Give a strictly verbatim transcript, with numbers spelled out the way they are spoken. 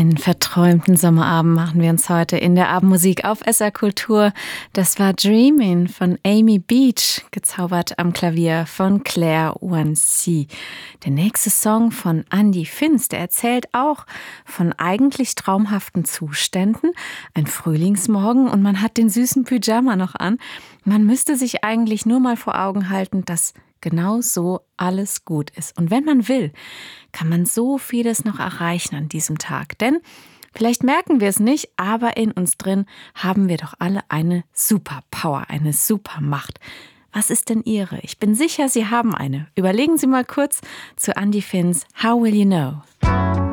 Einen verträumten Sommerabend machen wir uns heute in der Abendmusik auf S R Kultur. Das war Dreamin' von Amy Beach, gezaubert am Klavier von Claire Wancy. Der nächste Song von Andy Finz, der erzählt auch von eigentlich traumhaften Zuständen. Ein Frühlingsmorgen und man hat den süßen Pyjama noch an. Man müsste sich eigentlich nur mal vor Augen halten, dass genau so alles gut ist. Und wenn man will, kann man so vieles noch erreichen an diesem Tag. Denn vielleicht merken wir es nicht, aber in uns drin haben wir doch alle eine Superpower, eine Supermacht. Was ist denn Ihre? Ich bin sicher, Sie haben eine. Überlegen Sie mal kurz zu Andy Finz, How Will You Know?